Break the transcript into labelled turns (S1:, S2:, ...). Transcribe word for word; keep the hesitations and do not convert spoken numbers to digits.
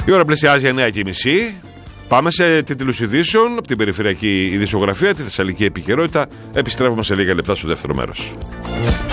S1: Η ώρα πλησιάζει εννιά και μισή. Πάμε σε τίτλους ειδήσεων από την περιφερειακή ειδησιογραφία, τη Θεσσαλική επικαιρότητα. Επιστρέφουμε σε λίγα λεπτά στο δεύτερο μέρος.